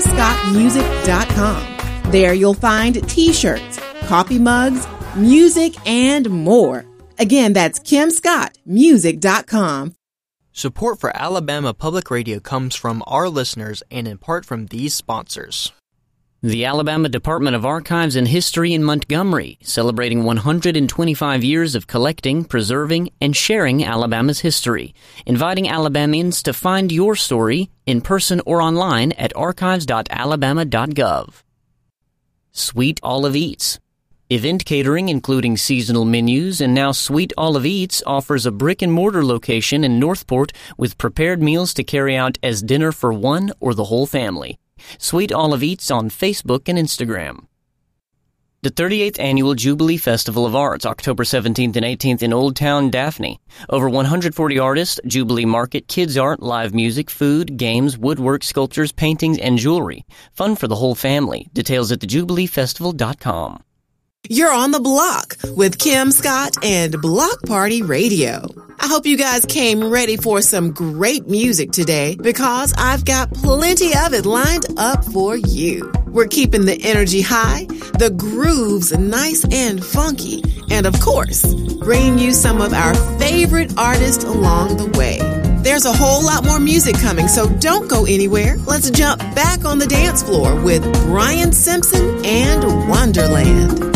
KimScottMusic.com. There you'll find t-shirts, coffee mugs, music, and more. Again, that's KimScottMusic.com. Support for Alabama Public Radio comes from our listeners and in part from these sponsors. The Alabama Department of Archives and History in Montgomery, celebrating 125 years of collecting, preserving, and sharing Alabama's history, inviting Alabamians to find your story in person or online at archives.alabama.gov. Sweet Olive Eats. Event catering, including seasonal menus, and now Sweet Olive Eats offers a brick-and-mortar location in Northport with prepared meals to carry out as dinner for one or the whole family. Sweet Olive Eats on Facebook and Instagram. The 38th Annual Jubilee Festival of Arts, October 17th and 18th in Old Town Daphne. Over 140 artists, Jubilee Market, kids art, live music, food, games, woodwork, sculptures, paintings, and jewelry. Fun for the whole family. Details at thejubileefestival.com. You're on the block with Kim Scott and Block Party Radio. I hope you guys came ready for some great music today because I've got plenty of it lined up for you. We're keeping the energy high, the grooves nice and funky, and of course, bringing you some of our favorite artists along the way. There's a whole lot more music coming, so don't go anywhere. Let's jump back on the dance floor with Brian Simpson and Wonderland.